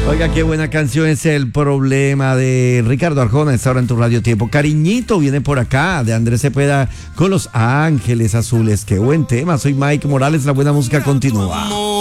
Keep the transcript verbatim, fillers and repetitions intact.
Oiga, qué buena canción es El Problema de Ricardo Arjona. Está ahora en tu Radio Tiempo. Cariñito viene por acá de Andrés Cepeda con Los Ángeles Azules. Qué buen tema. Soy Mike Morales. La buena música continúa.